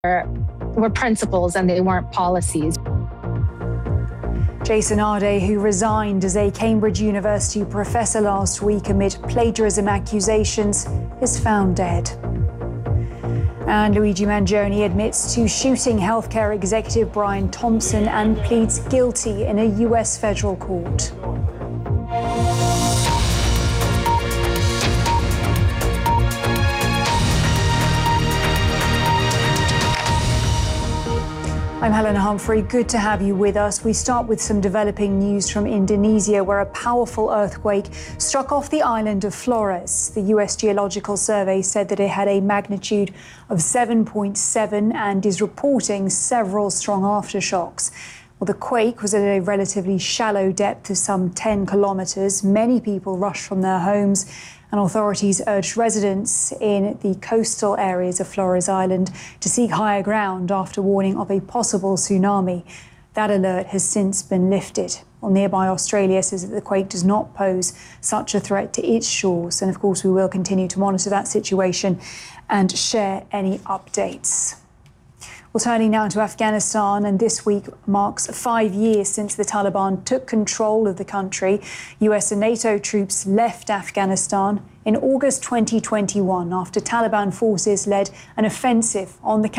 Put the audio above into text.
were principles and they weren't policies. Jason Arde, who resigned as a Cambridge University professor last week amid plagiarism accusations, is found dead. And Luigi Mangione admits to shooting healthcare executive Brian Thompson and pleads guilty in a US federal court. I'm Helena Humphrey. Good to have you with us. We start with some developing news from Indonesia, where a powerful earthquake struck off the island of Flores. The US Geological Survey said that it had a magnitude of 7.7 and is reporting several strong aftershocks. Well, the quake was at a relatively shallow depth of some 10 kilometres. Many people rushed from their homes, and authorities urged residents in the coastal areas of Flores Island to seek higher ground after warning of a possible tsunami. That alert has since been lifted. Well, nearby Australia says that the quake does not pose such a threat to its shores. And of course, we will continue to monitor that situation and share any updates. Well, turning now to Afghanistan, and this week marks 5 years since the Taliban took control of the country. US and NATO troops left Afghanistan in August 2021 after Taliban forces led an offensive on the